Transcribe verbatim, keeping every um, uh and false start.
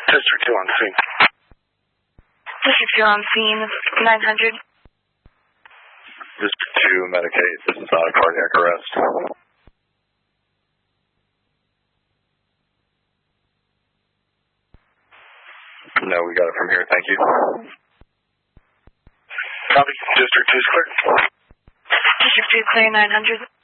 District two on scene. District two on scene, nine hundred. District two, Medicaid. This is not a cardiac arrest. No, we got it from here. Thank you. Copy. District two is clear. District two clear, nine hundred.